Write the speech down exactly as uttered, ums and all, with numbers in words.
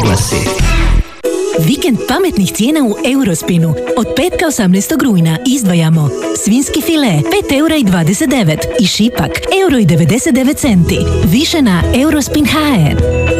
oglasi. Vikend pametnih cijena u Eurospinu. Od petka osamnaestog rujna izdvajamo svinjski file pet eura i dvadeset devet i šipak euro i devedeset devet centi. Više na Eurospin tačka h r.